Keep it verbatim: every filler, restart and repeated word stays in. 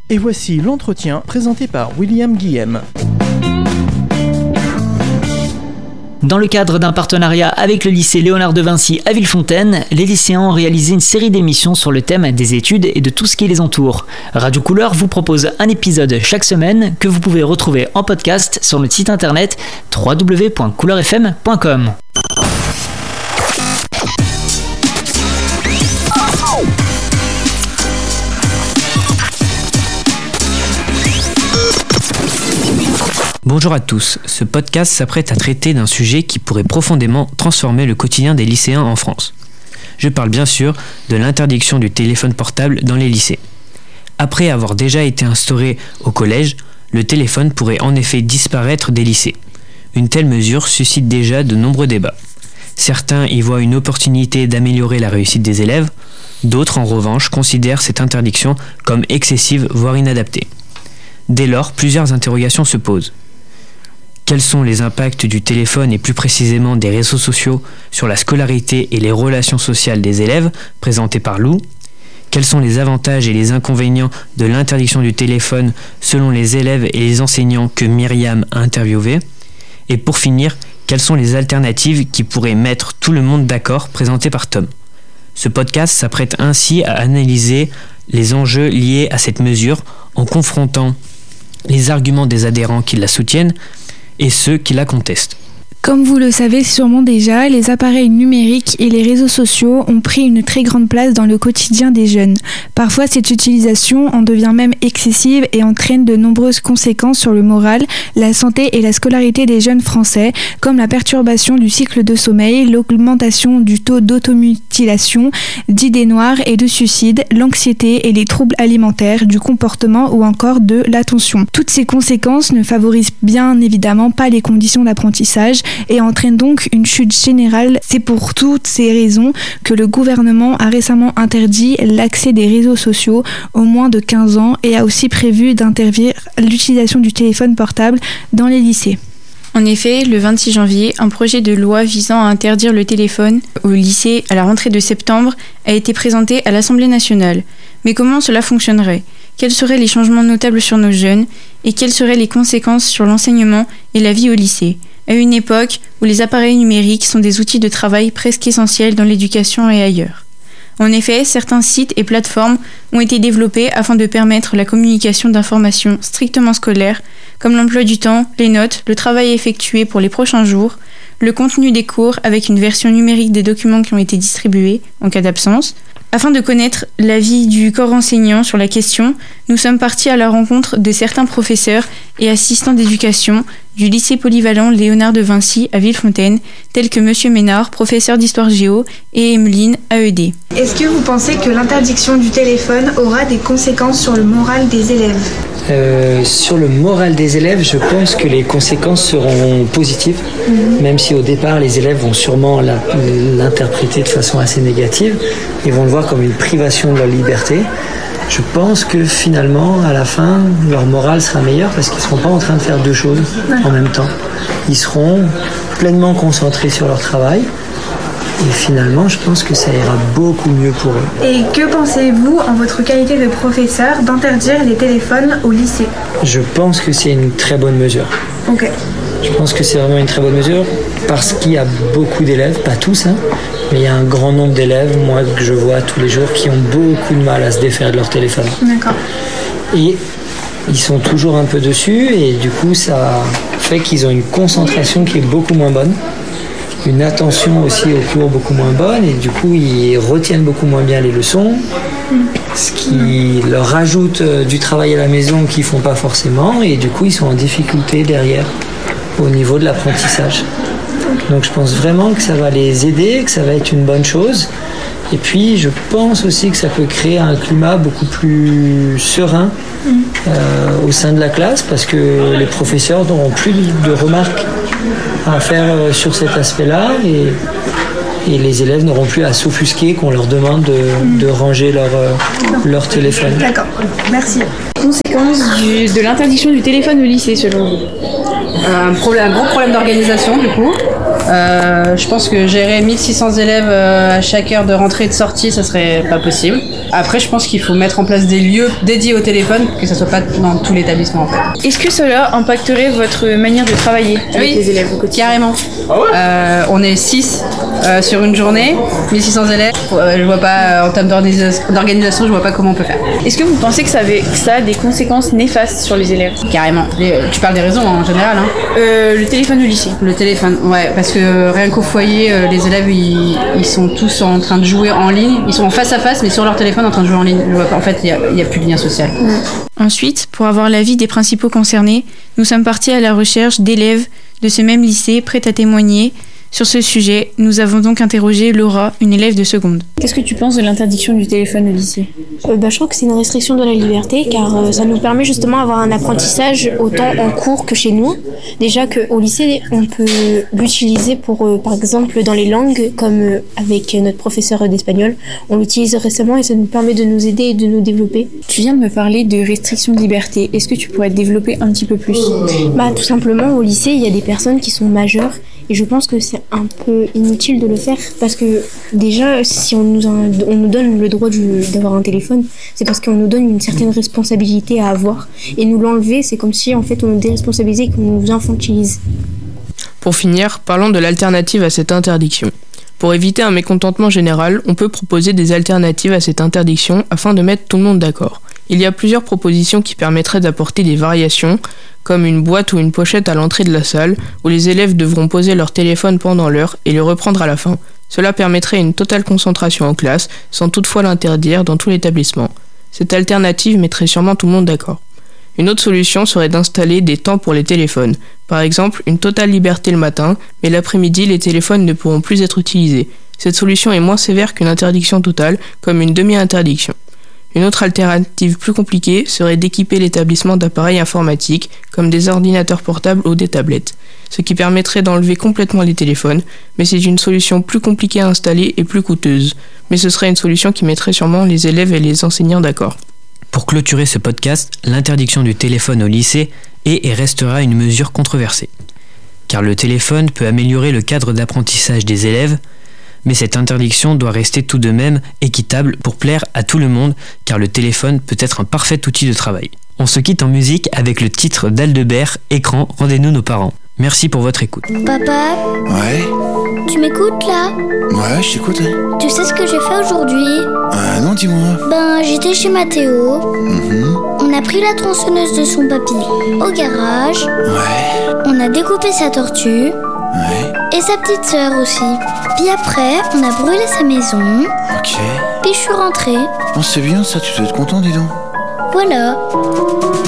Et voici l'entretien présenté par William Guillem. Dans le cadre d'un partenariat avec le lycée Léonard de Vinci à Villefontaine, les lycéens ont réalisé une série d'émissions sur le thème des études et de tout ce qui les entoure. Radio Couleur vous propose un épisode chaque semaine que vous pouvez retrouver en podcast sur notre site internet w w w point couleur f m point com. Bonjour à tous, ce podcast s'apprête à traiter d'un sujet qui pourrait profondément transformer le quotidien des lycéens en France. Je parle bien sûr de l'interdiction du téléphone portable dans les lycées. Après avoir déjà été instauré au collège, le téléphone pourrait en effet disparaître des lycées. Une telle mesure suscite déjà de nombreux débats. Certains y voient une opportunité d'améliorer la réussite des élèves, d'autres en revanche considèrent cette interdiction comme excessive voire inadaptée. Dès lors, plusieurs interrogations se posent. Quels sont les impacts du téléphone et plus précisément des réseaux sociaux sur la scolarité et les relations sociales des élèves, présentés par Lou? Quels sont les avantages et les inconvénients de l'interdiction du téléphone selon les élèves et les enseignants que Myriam a interviewés? Et pour finir, quelles sont les alternatives qui pourraient mettre tout le monde d'accord, présentées par Tom? Ce podcast s'apprête ainsi à analyser les enjeux liés à cette mesure en confrontant les arguments des adhérents qui la soutiennent et ceux qui la contestent. Comme vous le savez sûrement déjà, les appareils numériques et les réseaux sociaux ont pris une très grande place dans le quotidien des jeunes. Parfois, cette utilisation en devient même excessive et entraîne de nombreuses conséquences sur le moral, la santé et la scolarité des jeunes français, comme la perturbation du cycle de sommeil, l'augmentation du taux d'automutilation, d'idées noires et de suicide, l'anxiété et les troubles alimentaires, du comportement ou encore de l'attention. Toutes ces conséquences ne favorisent bien évidemment pas les conditions d'apprentissage et entraîne donc une chute générale. C'est pour toutes ces raisons que le gouvernement a récemment interdit l'accès des réseaux sociaux aux moins de quinze ans et a aussi prévu d'interdire l'utilisation du téléphone portable dans les lycées. En effet, le vingt-six janvier, un projet de loi visant à interdire le téléphone au lycée à la rentrée de septembre a été présenté à l'Assemblée nationale. Mais comment cela fonctionnerait ? Quels seraient les changements notables sur nos jeunes ? Et quelles seraient les conséquences sur l'enseignement et la vie au lycée ? À une époque où les appareils numériques sont des outils de travail presque essentiels dans l'éducation et ailleurs. En effet, certains sites et plateformes ont été développés afin de permettre la communication d'informations strictement scolaires, comme l'emploi du temps, les notes, le travail effectué pour les prochains jours, le contenu des cours avec une version numérique des documents qui ont été distribués en cas d'absence. Afin de connaître l'avis du corps enseignant sur la question, nous sommes partis à la rencontre de certains professeurs et assistants d'éducation du lycée polyvalent Léonard de Vinci à Villefontaine, tels que Monsieur Ménard, professeur d'histoire géo, et Emeline, A E D. Est-ce que vous pensez que l'interdiction du téléphone aura des conséquences sur le moral des élèves ? Euh, sur le moral des élèves, je pense que les conséquences seront positives, mmh. même si au départ les élèves vont sûrement la, l'interpréter de façon assez négative, ils vont le voir comme une privation de leur liberté. Je pense que finalement, à la fin, leur morale sera meilleure parce qu'ils ne seront pas en train de faire deux choses en même temps. Ils seront pleinement concentrés sur leur travail. Et finalement, je pense que ça ira beaucoup mieux pour eux. Et que pensez-vous, en votre qualité de professeur, d'interdire les téléphones au lycée ? Je pense que c'est une très bonne mesure. Ok. Je pense que c'est vraiment une très bonne mesure parce qu'il y a beaucoup d'élèves, pas tous, hein, mais il y a un grand nombre d'élèves, moi, que je vois tous les jours, qui ont beaucoup de mal à se défaire de leur téléphone. D'accord. Et ils sont toujours un peu dessus et du coup, ça fait qu'ils ont une concentration qui est beaucoup moins bonne. Une attention aussi au cours beaucoup moins bonne et du coup ils retiennent beaucoup moins bien les leçons, ce qui leur rajoute du travail à la maison qu'ils font pas forcément et du coup ils sont en difficulté derrière au niveau de l'apprentissage. Donc je pense vraiment que ça va les aider, que ça va être une bonne chose et puis je pense aussi que ça peut créer un climat beaucoup plus serein euh, au sein de la classe parce que les professeurs n'auront plus de remarques à faire sur cet aspect-là et, et les élèves n'auront plus à s'offusquer qu'on leur demande de, mmh. de ranger leur, leur téléphone. D'accord, merci. Conséquence du, de l'interdiction du téléphone au lycée selon vous ? un, problème, un gros problème d'organisation du coup. Euh, je pense que gérer mille six cents élèves euh, à chaque heure de rentrée et de sortie, ça serait pas possible. Après, je pense qu'il faut mettre en place des lieux dédiés au téléphone, que ça soit pas dans tout l'établissement en fait. Est-ce que cela impacterait votre manière de travailler avec Oui, les élèves au quotidien? Carrément. Ah ouais euh, on est six euh, sur une journée, mille six cents élèves. Euh, je vois pas, euh, en termes d'organisation, d'organisation, je vois pas comment on peut faire. Est-ce que vous pensez que ça, avait, que ça a des conséquences néfastes sur les élèves? Carrément. Les, tu parles des réseaux hein, en général. Hein. Euh, le téléphone au lycée. Le téléphone, ouais, parce que euh, rien qu'au foyer, euh, les élèves ils, ils sont tous en train de jouer en ligne. Ils sont en face à face, mais sur leur téléphone en train de jouer en ligne. Je vois pas. En fait, il y, y a plus de lien social. Mmh. Ensuite, pour avoir l'avis des principaux concernés, nous sommes partis à la recherche d'élèves de ce même lycée prêts à témoigner. Sur ce sujet, nous avons donc interrogé Laura, une élève de seconde. Qu'est-ce que tu penses de l'interdiction du téléphone au lycée? euh, bah, Je trouve que c'est une restriction de la liberté car euh, ça nous permet justement d'avoir un apprentissage autant en cours que chez nous. Déjà qu'au lycée, on peut l'utiliser pour, euh, par exemple, dans les langues, comme euh, avec notre professeur d'espagnol. On l'utilise récemment et ça nous permet de nous aider et de nous développer. Tu viens de me parler de restriction de liberté. Est-ce que tu pourrais te développer un petit peu plus? Bah, tout simplement, au lycée, il y a des personnes qui sont majeures. Et je pense que c'est un peu inutile de le faire parce que déjà, si on nous, en, on nous donne le droit du, d'avoir un téléphone, c'est parce qu'on nous donne une certaine responsabilité à avoir. Et nous l'enlever, c'est comme si en fait on nous déresponsabilisait et qu'on nous infantilise. Pour finir, parlons de l'alternative à cette interdiction. Pour éviter un mécontentement général, on peut proposer des alternatives à cette interdiction afin de mettre tout le monde d'accord. Il y a plusieurs propositions qui permettraient d'apporter des variations, comme une boîte ou une pochette à l'entrée de la salle, où les élèves devront poser leur téléphone pendant l'heure et le reprendre à la fin. Cela permettrait une totale concentration en classe, sans toutefois l'interdire dans tout l'établissement. Cette alternative mettrait sûrement tout le monde d'accord. Une autre solution serait d'installer des temps pour les téléphones. Par exemple, une totale liberté le matin, mais l'après-midi, les téléphones ne pourront plus être utilisés. Cette solution est moins sévère qu'une interdiction totale, comme une demi-interdiction. Une autre alternative plus compliquée serait d'équiper l'établissement d'appareils informatiques, comme des ordinateurs portables ou des tablettes, ce qui permettrait d'enlever complètement les téléphones, mais c'est une solution plus compliquée à installer et plus coûteuse. Mais ce serait une solution qui mettrait sûrement les élèves et les enseignants d'accord. Pour clôturer ce podcast, l'interdiction du téléphone au lycée est et restera une mesure controversée. Car le téléphone peut améliorer le cadre d'apprentissage des élèves, mais cette interdiction doit rester tout de même équitable pour plaire à tout le monde, car le téléphone peut être un parfait outil de travail. On se quitte en musique avec le titre d'Aldebert, Écran, rendez-nous nos parents. Merci pour votre écoute. Papa? Ouais? Tu m'écoutes là? Ouais, je t'écoute. Hein. Tu sais ce que j'ai fait aujourd'hui? Ah non, dis-moi. Ben, j'étais chez Mathéo. Mm-hmm. On a pris la tronçonneuse de son papy au garage. Ouais. On a découpé sa tortue. Ouais. Et sa petite sœur aussi. Puis après, on a brûlé sa maison. Ok. Puis je suis rentrée. Oh, c'est bien ça, tu dois être content, dis donc. Voilà.